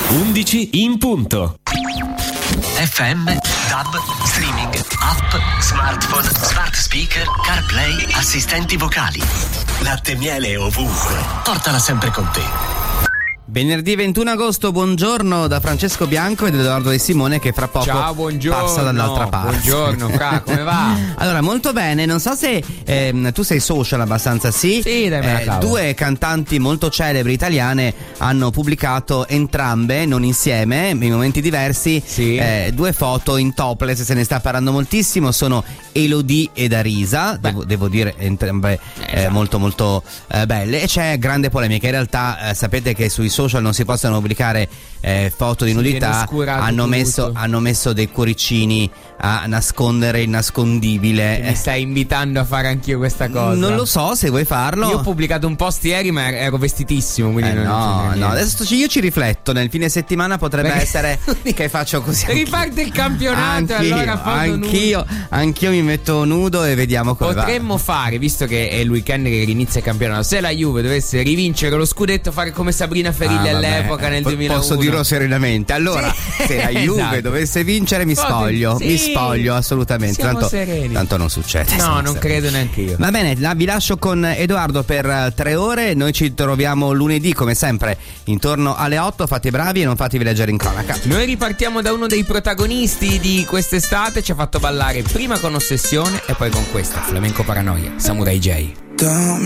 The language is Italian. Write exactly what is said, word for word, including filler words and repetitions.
undici in punto. F M, DAB, streaming, app, smartphone, smart speaker, CarPlay, assistenti vocali. Latte e miele ovunque. Portala sempre con te. Venerdì ventuno agosto, buongiorno da Francesco Bianco ed Edoardo De Simone che fra poco Ciao, buongiorno, passa dall'altra parte. Buongiorno, Fra, come va? Allora, molto bene, non so se ehm, tu sei social abbastanza, sì? Sì, dai, me la eh, cavo. Due cantanti molto celebri italiane hanno pubblicato entrambe, non insieme, in momenti diversi, Sì. eh, due foto in topless, se ne sta parlando moltissimo, sono Elodie ed Arisa, devo, devo dire entrambe eh, Esatto. molto molto eh, belle, e c'è grande polemica, in realtà eh, sapete che sui social non si possono pubblicare eh, foto di Si viene nudità, oscurato hanno tutto. messo, hanno messo dei cuoricini a nascondere il nascondibile. Mi stai invitando a fare anch'io questa cosa? Non lo so se vuoi farlo. Io ho pubblicato un post ieri, ma ero vestitissimo, quindi Eh, non no, c'entra no, niente. adesso ci- io ci rifletto. Nel fine settimana potrebbe Perché- essere che faccio così. anch'io. Riparte il campionato, Anch'io, allora foto anch'io, anch'io mi metto nudo e vediamo come va. Potremmo fare, visto che è il weekend che inizia il campionato, se la Juve dovesse rivincere lo scudetto, fare come Sabrina Ferilli Ah, vabbè. all'epoca nel Po- duemilauno. Posso dirlo serenamente. Allora, Sì. se la Juve Esatto. dovesse vincere, mi Foto- spoglio. sì. Mi spoglio assolutamente. Siamo Tanto, sereni. tanto non succede. No, siamo non sereni. credo neanche io. Va bene, la- vi lascio con Edoardo per eh, tre ore. Noi ci troviamo lunedì, come sempre, intorno alle otto. Fate i bravi e non fatevi leggere in cronaca. Noi ripartiamo da uno dei protagonisti di quest'estate, ci ha fatto ballare prima con Ossessione e poi con questa, Flamenco Paranoia, Samurai J. Don't